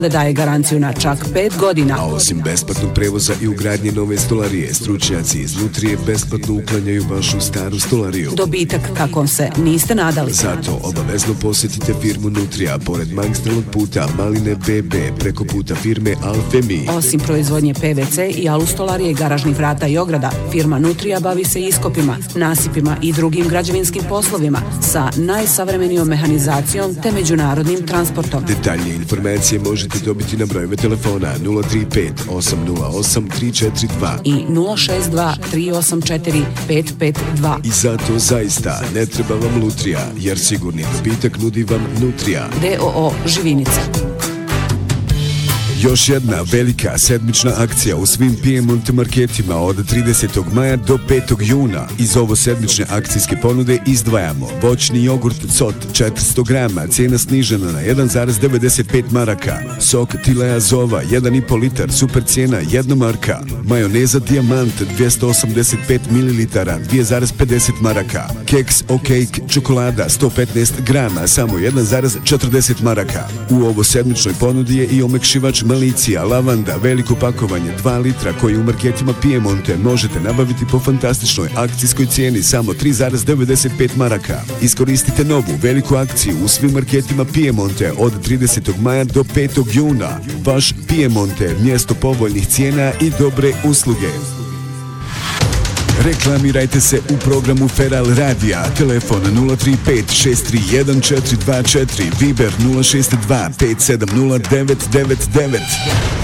da daje garanciju na čak 5 godina. A osim besplatnog prevoza i ugradnje nove stolarije, stručnjaci iz Nutrije besplatno uklanjaju vašu staru stolariju. Dobitak kakvom se niste nadali. Zato obavezno posjetite firmu Nutrija pored magistralnog puta Maline BB preko puta firme Alfemi. Osim proizvodnje PVC i alustolarije, garažnih vrata i ograda, firma Nutrija bavi se iskopima, nasipima i drugim građevinskim poslovima sa najsavremenijom mehanizacijom te međunarodnim transportom. Detaljnije informacije možete dobiti na brojeve telefona 035 808 342 i 062 384 552. I zato zaista ne treba vam lutrija, jer sigurni dobitak nudi vam Nutrija. DOO Živinica. Još jedna velika sedmična akcija u svim Piemont marketima od 30. maja do 5. juna. Iz ovo sedmične akcijske ponude izdvajamo voćni jogurt Cot 400 grama, cijena snižena na 1,95 maraka. Sok Tilea Zova 1,5 litar, super cijena 1 marka. Majoneza Diamant 285 ml, 2,50 maraka. Keks O-Cake čokolada 115 grama, samo 1,40 maraka. U ovo sedmičnoj ponudi je i omekšivač Malicija, lavanda, veliko pakovanje 2 litra koji u marketima Piemonte možete nabaviti po fantastičnoj akcijskoj cijeni samo 3,95 maraka. Iskoristite novu veliku akciju u svim marketima Piemonte od 30. maja do 5. juna. Vaš Piemonte, mjesto povoljnih cijena i dobre usluge. Reklamirajte se u programu Feral Radija. Telefon 035 631 424, Viber 062 570 999.